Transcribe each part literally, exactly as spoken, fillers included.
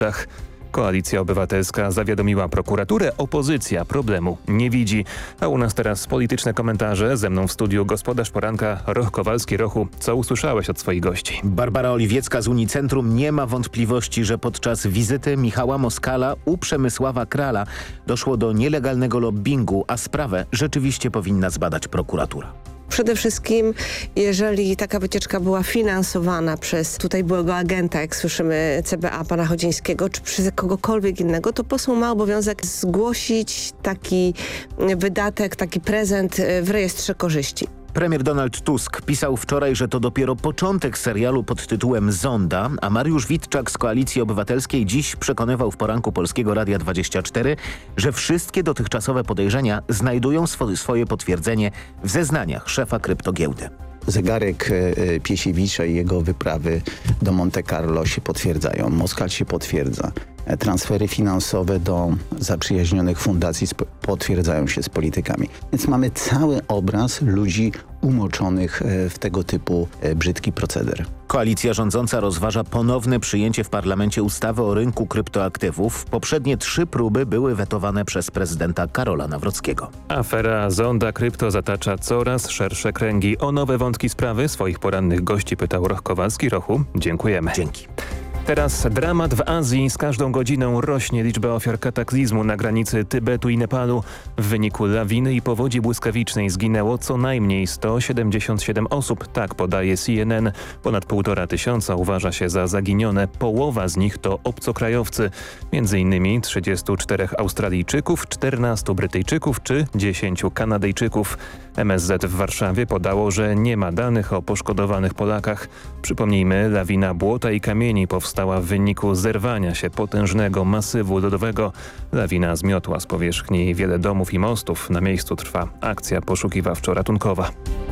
Koalicja Obywatelska zawiadomiła prokuraturę, opozycja problemu nie widzi. A u nas teraz polityczne komentarze. Ze mną w studiu gospodarz poranka Roch Kowalski. Rochu, co usłyszałeś od swoich gości? Barbara Oliwiecka z Unicentrum. Nie ma wątpliwości, że podczas wizyty Michała Moskala u Przemysława Krala doszło do nielegalnego lobbingu, a sprawę rzeczywiście powinna zbadać prokuratura. Przede wszystkim, jeżeli taka wycieczka była finansowana przez tutaj byłego agenta, jak słyszymy, C B A pana Chodzińskiego, czy przez kogokolwiek innego, to poseł ma obowiązek zgłosić taki wydatek, taki prezent w rejestrze korzyści. Premier Donald Tusk pisał wczoraj, że to dopiero początek serialu pod tytułem Zonda, a Mariusz Witczak z Koalicji Obywatelskiej dziś przekonywał w poranku Polskiego Radia dwadzieścia cztery, że wszystkie dotychczasowe podejrzenia znajdują swo swoje potwierdzenie w zeznaniach szefa kryptogiełdy. Zegarek Piesiewicza i jego wyprawy do Monte Carlo się potwierdzają. Moskal się potwierdza. Transfery finansowe do zaprzyjaźnionych fundacji potwierdzają się z politykami. Więc mamy cały obraz ludzi umoczonych w tego typu brzydki proceder. Koalicja rządząca rozważa ponowne przyjęcie w parlamencie ustawy o rynku kryptoaktywów. Poprzednie trzy próby były wetowane przez prezydenta Karola Nawrockiego. Afera Zonda Krypto zatacza coraz szersze kręgi. O nowe wątki sprawy swoich porannych gości pytał Roch Kowalski. Rochu, dziękujemy. Dzięki. Teraz dramat w Azji. Z każdą godziną rośnie liczba ofiar kataklizmu na granicy Tybetu i Nepalu. W wyniku lawiny i powodzi błyskawicznej zginęło co najmniej sto siedemdziesiąt siedem osób. Tak podaje C N N. Ponad półtora tysiąca uważa się za zaginione. Połowa z nich to obcokrajowcy. Między innymi trzydziestu czterech Australijczyków, czternastu Brytyjczyków czy dziesięciu Kanadyjczyków. M S Z w Warszawie podało, że nie ma danych o poszkodowanych Polakach. Przypomnijmy, lawina błota i kamieni powstała w wyniku zerwania się potężnego masywu lodowego. Lawina zmiotła z powierzchni wiele domów i mostów. Na miejscu trwa akcja poszukiwawczo-ratunkowa.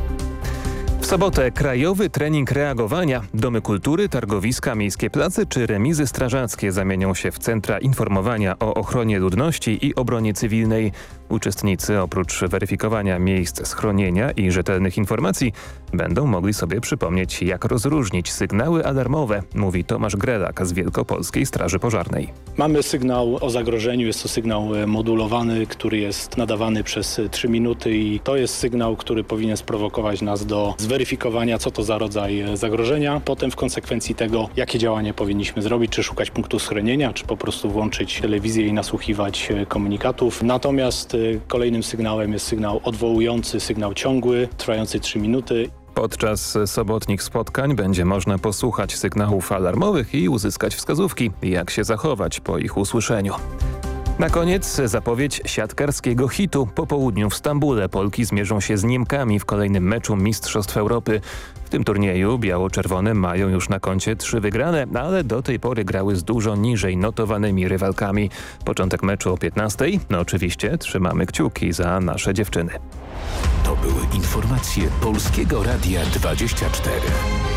W sobotę krajowy trening reagowania. Domy kultury, targowiska, miejskie place czy remizy strażackie zamienią się w centra informowania o ochronie ludności i obronie cywilnej. Uczestnicy oprócz weryfikowania miejsc schronienia i rzetelnych informacji będą mogli sobie przypomnieć, jak rozróżnić sygnały alarmowe, mówi Tomasz Grelak z Wielkopolskiej Straży Pożarnej. Mamy sygnał o zagrożeniu, jest to sygnał modulowany, który jest nadawany przez trzy minuty i to jest sygnał, który powinien sprowokować nas do zweryfikowania, co to za rodzaj zagrożenia. Potem w konsekwencji tego, jakie działania powinniśmy zrobić, czy szukać punktu schronienia, czy po prostu włączyć telewizję i nasłuchiwać komunikatów. Natomiast kolejnym sygnałem jest sygnał odwołujący, sygnał ciągły, trwający trzy minuty. Podczas sobotnich spotkań będzie można posłuchać sygnałów alarmowych i uzyskać wskazówki, jak się zachować po ich usłyszeniu. Na koniec zapowiedź siatkarskiego hitu. Po południu w Stambule Polki zmierzą się z Niemkami w kolejnym meczu Mistrzostw Europy. W tym turnieju biało-czerwone mają już na koncie trzy wygrane, ale do tej pory grały z dużo niżej notowanymi rywalkami. Początek meczu o piętnastej. No oczywiście trzymamy kciuki za nasze dziewczyny. To były informacje Polskiego Radia dwadzieścia cztery.